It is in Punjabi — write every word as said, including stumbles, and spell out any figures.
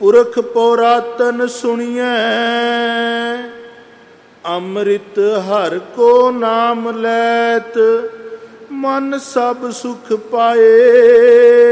ਪੁਰਖ ਪੁਰਾਤਨ ਸੁਣੀਐ, ਅੰਮ੍ਰਿਤ ਹਰਿ ਕੋ ਨਾਮ ਲੈਤ, ਮਨ ਸਭ ਸੁਖ ਪਾਏ।